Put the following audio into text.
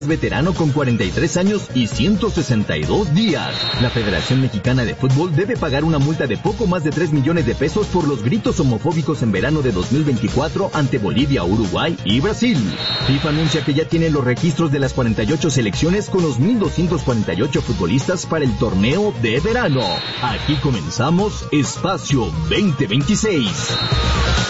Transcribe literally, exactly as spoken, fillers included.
veterano con cuarenta y tres años y ciento sesenta y dos días. La Federación Mexicana de Fútbol debe pagar una multa de poco más de tres millones de pesos por los gritos homofóbicos en verano de dos mil veinticuatro ante Bolivia, Uruguay y Brasil. FIFA anuncia que ya tiene los registros de las cuarenta y ocho selecciones con los mil doscientos cuarenta y ocho futbolistas para el torneo de verano. Aquí comenzamos Espacio veinte veintiséis.